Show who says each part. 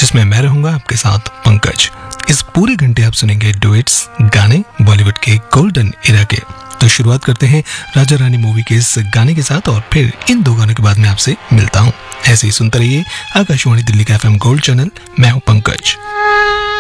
Speaker 1: जिसमें मैं रहूंगा आपके साथ पंकज। इस पूरे घंटे आप सुनेंगे डुएट्स, गाने बॉलीवुड के गोल्डन एरा के। तो शुरुआत करते हैं राजा रानी मूवी के इस गाने के साथ और फिर इन दो गानों के बाद मैं आपसे मिलता हूँ। ऐसे ही सुनते रहिए आकाशवाणी दिल्ली का FM गोल्ड चैनल। मैं हूँ पंकज।